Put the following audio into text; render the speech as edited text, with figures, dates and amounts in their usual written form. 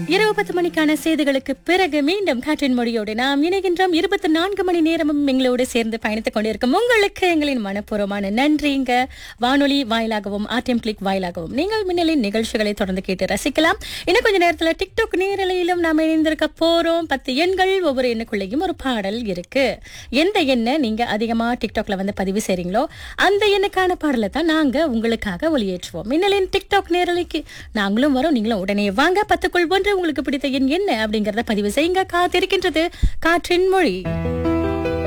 இரவு 10 மணிக்கான செய்திகளுக்கு பிறகு மீண்டும் காற்றின் மொழியோடு நாம் இணைகின்றோம். 24 மணி நேரமும் எங்களோடு சேர்ந்து பயணித்துக் கொண்டிருக்கும் உங்களுக்கு எங்களின் மனப்பூர்வமான நன்றிங்க. வானொலி வாயிலாகவும் ஆர்டிஎம் கிளிக் வாயிலாகவும் நீங்கள் மின்னலின் நிகழ்ச்சிகளை தொடர்ந்து கேட்டு ரசிக்கலாம். இன்னும் கொஞ்ச நேரத்தில் டிக்டாக் நேரலையிலும் நாம் இணைந்திருக்க போறோம். 10 எண்கள், ஒவ்வொரு எண்ணுக்குள்ளேயும் ஒரு பாடல் இருக்கு. எந்த எண்ணை நீங்க அதிகமா டிக்டாக்ல வந்து பதிவு செய்றீங்களோ அந்த எண்ணுக்கான பாடலை தான் நாங்க உங்களுக்காக ஒளியேற்றுவோம். மின்னலின் டிக்டாக் நேரலைக்கு நாங்களும் வரோம், நீங்களும் உடனே வாங்க. 10க்குள் 1 உங்களுக்கு பிடித்த எண் என்ன அப்படிங்கறத பதிவு செய்யுங்க. காத்திருக்கின்றது காற்றின் மொழி.